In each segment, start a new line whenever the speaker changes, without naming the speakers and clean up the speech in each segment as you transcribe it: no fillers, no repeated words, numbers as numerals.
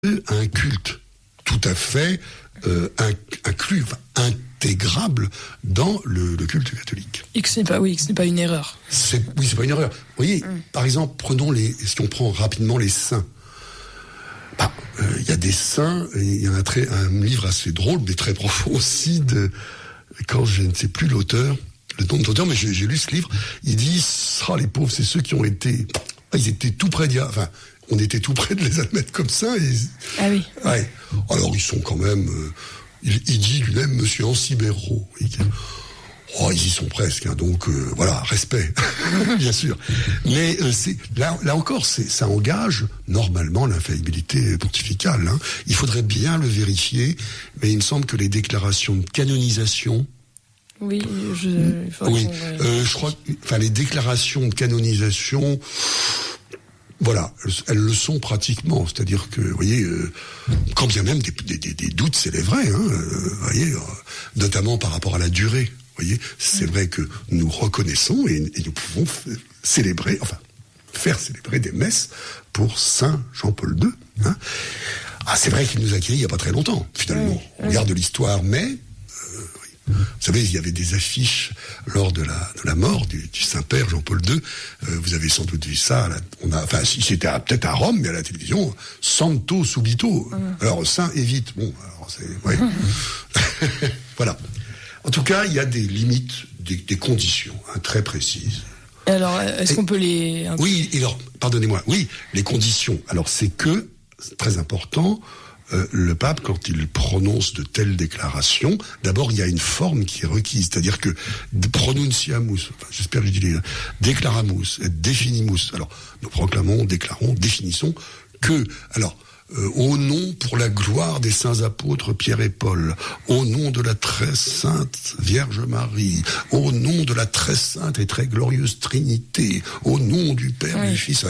un culte tout à fait inclus, intégrable dans le culte catholique.
Et que ce n'est pas une erreur.
C'est pas une erreur. Vous voyez, par exemple, si on prend rapidement les saints. Il y a des saints, il y a un livre assez drôle, mais très profond aussi, quand je ne sais plus le nom de l'auteur, mais j'ai lu ce livre, il dit, les pauvres, c'est ceux qui ont été, ils étaient tout près on était tout près de les admettre comme ça.
Ah oui.
Ouais. Alors, ils sont quand même, il dit lui-même, Monsieur Ancibero. Ils y sont presque, hein, donc respect, bien sûr. Mais là encore, ça engage normalement l'infaillibilité pontificale. Hein. Il faudrait bien le vérifier, mais il me semble que les déclarations de canonisation.
Oui,
je crois. Les déclarations de canonisation. Voilà, elles le sont pratiquement. C'est-à-dire que, vous voyez, quand bien même des doutes s'élèveraient, vous voyez, notamment par rapport à la durée. Vous voyez, c'est vrai que nous reconnaissons et nous pouvons faire célébrer des messes pour Saint Jean-Paul II. Hein. C'est vrai qu'il nous a accueillis il n'y a pas très longtemps, finalement. On regarde l'histoire, mais... Vous savez, il y avait des affiches lors de la mort du Saint-Père Jean-Paul II. Vous avez sans doute vu ça. C'était peut-être à Rome, mais à la télévision, Santo subito. Alors, Saint et vite. Bon, alors c'est... Voilà. En tout cas, il y a des limites, des conditions très précises.
Alors, est-ce qu'on peut les...
Oui, alors, pardonnez-moi. Oui, les conditions. Alors, c'est très important... le pape, quand il prononce de telles déclarations, d'abord il y a une forme qui est requise, c'est-à-dire que pronunciamus, j'espère que je dis declaramus, et definimus. Alors nous proclamons, déclarons, définissons que, au nom pour la gloire des saints apôtres Pierre et Paul, au nom de la très sainte Vierge Marie, au nom de la très sainte et très glorieuse Trinité, au nom du Père, du Fils.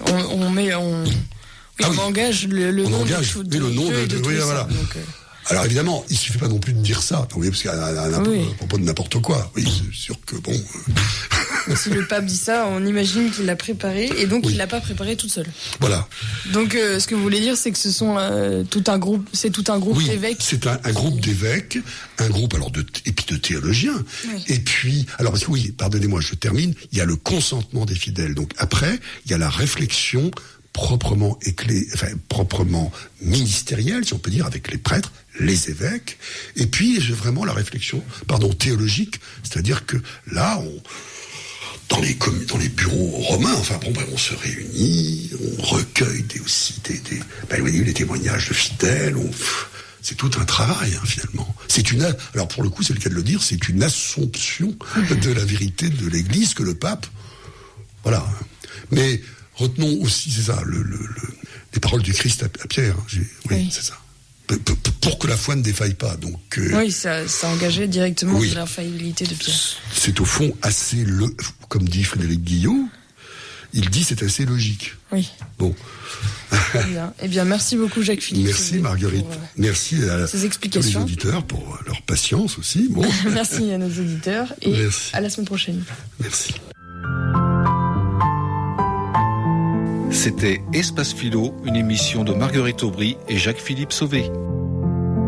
On engage le nom de Dieu.
Voilà. Alors évidemment, il suffit pas non plus de dire ça, parce qu'à propos de n'importe quoi. Oui, c'est sûr que bon.
Si le pape dit ça, on imagine qu'il l'a préparé, et donc il l'a pas préparé tout seul.
Voilà.
Donc ce que vous voulez dire, c'est que ce sont tout un groupe d'évêques.
C'est un groupe d'évêques, un groupe et puis de théologiens. Oui. Et puis, parce que pardonnez-moi, je termine. Il y a le consentement des fidèles. Donc après, il y a la réflexion proprement ministérielle, si on peut dire, avec les prêtres, les évêques, et puis vraiment la réflexion, théologique, c'est-à-dire que là, dans les bureaux romains, on se réunit, on recueille les témoignages de fidèles, c'est tout un travail, finalement. Alors pour le coup, c'est le cas de le dire, c'est une assomption de la vérité de l'Église que le pape, voilà. Mais retenons aussi, c'est ça, les paroles du Christ à Pierre. C'est ça. Pour que la foi ne défaille pas. Donc,
ça engageait directement l'infaillibilité de Pierre.
C'est au fond assez, comme dit Frédéric Guillot, il dit c'est assez logique.
Oui.
Bon.
Eh bien, merci beaucoup Jacques-Philippe.
Merci Marguerite. Merci à
ces explications.
Tous les auditeurs pour leur patience aussi. Bon.
Merci à nos auditeurs et à la semaine prochaine.
Merci.
C'était Espace Philo, une émission de Marguerite Aubry et Jacques-Philippe Sauvé.